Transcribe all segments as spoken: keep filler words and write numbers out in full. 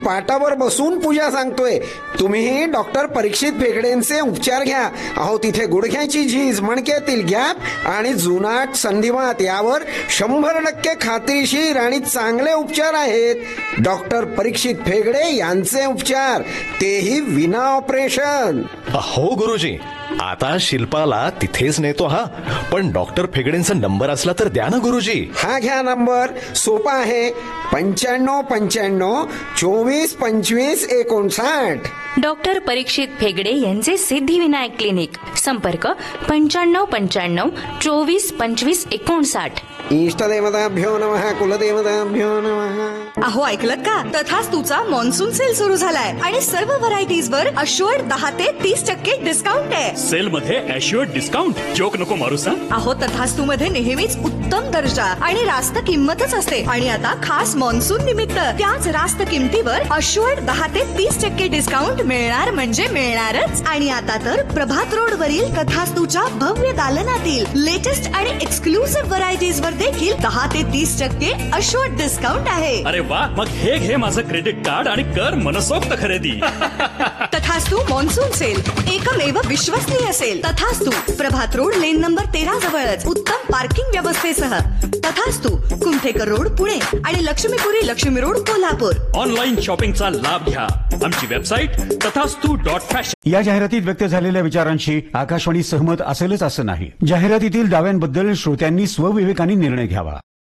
पाटावर बसून पूजा सांगतोय. तुम्हीही डॉक्टर परीक्षित फेगडेंचे उपचार घ्या. अहो तिथे गुडघ्याची झीज, मणक्यातील गॅप आणि जुनाट संधिवात यावर शंभर टक्के खात्रीशीर आणि चांगले उपचार आहेत. डॉक्टर परीक्षित फेगडे यांचे उपचार, तेही विना ऑपरेशन. हो गुरुजी, आता शिल्पाला तिथेच नेतो. हा पण डॉक्टर फेगडेंचा नंबर असला तर द्या ना गुरुजी. हा घ्या नंबर, सोपा आहे. पंच्याण्णव पंच्याण्णव चोवीस पंचवीस एकोणसाठ. डॉक्टर परीक्षित फेगडे यांचे सिद्धिविनायक क्लिनिक. संपर्क पंच्याण्णव पंच्याण्णव चोवीस पंचवीस एकोणसाठ. इष्टदेवताभ्यो नमः, कुलदेवताभ्यो नमः. अहो ऐकलत का, तथास्तुचा मान्सून सेल सुरू झालाय आणि सर्व व्हरायटीज वर अश्युअर्ड दहा ते तीस टक्के डिस्काउंट आहे. सेल मध्ये अश्युअर्ड डिस्काउंट? जोक नको मारू सा. अहो तथास्तु मध्ये नेहमीच उत्तम दर्जा आणि रास्त किंमतच असते आणि आता खास मान्सून निमित्त त्याच रास्त किमतीवर अश्युअर्ड दहा ते तीस टक्के डिस्काउंट मिळणार म्हणजे मिळणारच. आणि आता तर प्रभात रोड वरील तथास्तुच्या भव्य दालनातील लेटेस्ट आणि एक्सक्लुसिव्ह व्हरायटीज वर देखील दहा ते तीस टक्के अश्युअर्ड डिस्काउंट आहे. अरे वा, मग हे घे माझं क्रेडिट कार्ड आणि कर मनसोक्त खरेदी. तथास्तु मान्सून सेल, एकमेव विश्वसनीय सेल. तथास्तु प्रभात रोड, लेन नंबर तेरा जवळच उत्तम पार्किंग व्यवस्थेसह. तथास्तु कुमठेकर रोड पुणे आणि लक्ष्मीपुरी लक्ष्मी रोड कोल्हापूर. ऑनलाईन शॉपिंगचा लाभ घ्या. आमची वेबसाईट तथास्तु डॉट फॅशन. या जाहिरातीत व्यक्त झालेल्या विचारांशी आकाशवाणी सहमत असेलच असं नाही. जाहिरातीतील दाव्यांबद्दल श्रोत्यांनी स्वविवेकाने निर्णय घ्यावा.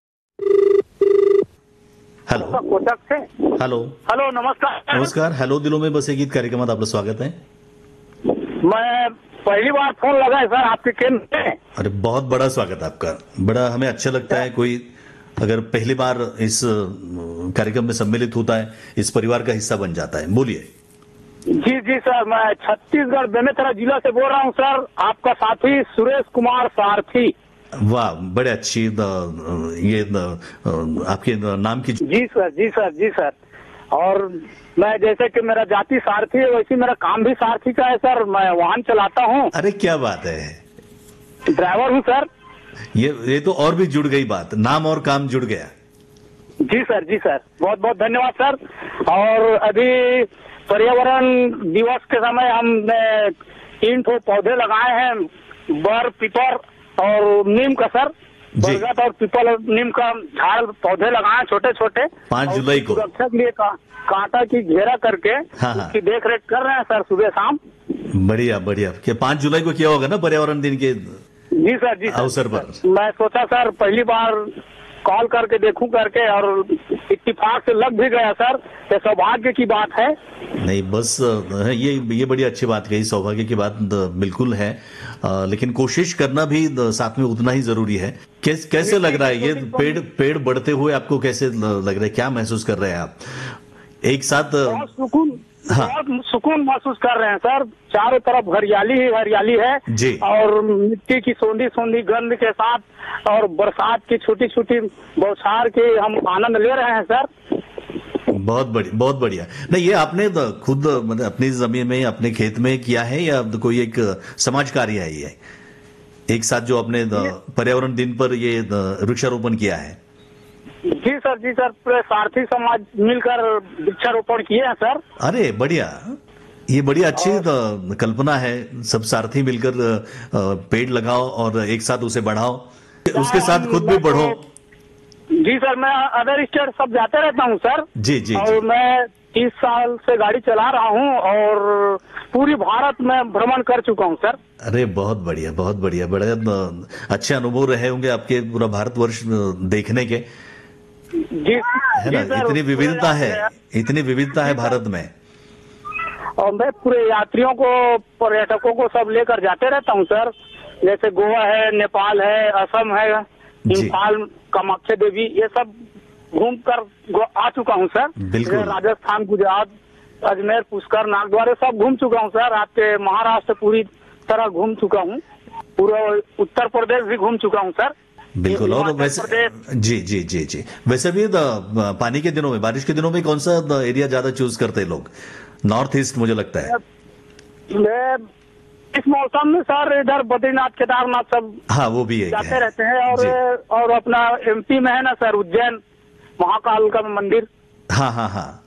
हॅलो कोटक से हॅलो हॅलो नमस्कार. नमस्कार. हॅलो दिलो में बसे गीत कार्यक्रमात आपलं स्वागत है. मैं पहली बार फोन लगा है सर आपके केंद्र में. अरे बहुत बड़ा स्वागत आपका. बड़ा हमें अच्छा लगता है कोई अगर पहली बार इस कार्यक्रम में सम्मिलित होता है, इस परिवार का हिस्सा बन जाता है. बोलिए. जी जी सर, मैं छत्तीसगढ़ बेमेतरा जिला से बोल रहा हूँ सर. आपका साथी सुरेश कुमार सारथी. वाह, बड़े अच्छी ये आपके नाम की. जी सर जी सर जी सर. और मैं जैसे कि मेरा जाति सारथी है, वैसे मेरा काम भी सारथी का है सर. मैं वाहन चलाता हूँ. अरे क्या बात है. ड्राइवर हूँ सर. ये ये तो और भी जुड़ गई बात, नाम और काम जुड़ गया. जी सर जी सर, बहुत बहुत धन्यवाद सर. और अभी पर्यावरण दिवस के समय हमने तीन ठो पौधे लगाए हैं, बर, पीपल और नीम का सर. बरगद और पीपल और नीम का झाड़ पौधे लगाए छोटे छोटे. पाँच जुलाई को सुरक्षा के लिए का, कांटा की घेरा करके हाँ, हाँ. उसकी देख रेख कर रहे हैं सर सुबह शाम. बढ़िया बढ़िया. क्या पाँच जुलाई को किया होगा ना पर्यावरण दिन के जी सर जी अवसर पर. मैं सोचा सर पहली बार कॉल करके देखूं करके, और इत्तेफाक से लग भी गया सर. ये सौभाग्य की बात है. नहीं बस ये ये बड़ी अच्छी बात कही. सौभाग्य की बात बिल्कुल है, आ, लेकिन कोशिश करना भी साथ में उतना ही जरूरी है. कैस, कैसे लग रहा है ये पेड़ पेड़ बढ़ते हुए आपको कैसे लग रहा है, क्या महसूस कर रहे हैं आप एक साथ? सुकून, हाँ. बहुत सुकून महसूस कर रहे हैं सर. चारों तरफ हरियाली ही हरियाली है जी. और मिट्टी की सोंधी सोंधी गंध के साथ और बरसात की छोटी छोटी बौछार के हम आनंद ले रहे हैं सर. बहुत बढ़िया बहुत बढ़िया. नहीं ये आपने खुद मतलब अपनी जमीन में अपने खेत में किया है या कोई एक समाज कार्य है ये एक साथ जो आपने पर्यावरण दिन पर ये वृक्षारोपण किया है? जी सर जी सर, पूरे सारथी समाज मिलकर वृक्षारोपण किए हैं सर. अरे बढ़िया. ये बड़ी अच्छी कल्पना है. सब सारथी मिलकर पेड़ लगाओ और एक साथ उसे बढ़ाओ, उसके साथ खुद भी बढ़ो. जी सर, मैं अदर स्टेट सब जाते रहता हूँ सर. जी जी, और जी. मैं तीस साल से गाड़ी चला रहा हूँ और पूरी भारत में भ्रमण कर चुका हूँ सर. अरे बहुत बढ़िया बहुत बढ़िया. बड़े अच्छे अनुभव रहे होंगे आपके पूरा भारतवर्ष देखने के. जी है ना. इतनी विविधता है, इतनी विविधता है भारत में. और मैं पूरे यात्रियों को, पर्यटकों को सब लेकर जाते रहता हूँ सर. जैसे गोवा है, नेपाल है, असम है, इम्फाल, कामाख्या देवी, ये सब घूम कर आ चुका हूँ सर. बिल्कुल. राजस्थान, गुजरात, अजमेर, पुष्कर, नागद्वार सब घूम चुका हूँ सर. आपके महाराष्ट्र पूरी तरह घूम चुका हूँ. पूरा उत्तर प्रदेश भी घूम चुका हूँ सर. बिल्कुल. और वैसे जी जी जी जी वैसे भी पानी के दिनों में, बारिश के दिनों में कौन सा एरिया ज्यादा चूज करते हैं लोग? नॉर्थ ईस्ट मुझे लगता है. मैं इस मौसम में सर इधर बद्रीनाथ, केदारनाथ सब हाँ वो भी जाते है. रहते हैं. और और अपना एमपी में है ना सर, उज्जैन महाकाल का मंदिर. हाँ हाँ हाँ